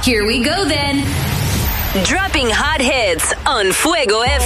Here we go then. Dropping hot hits on Fuego FM.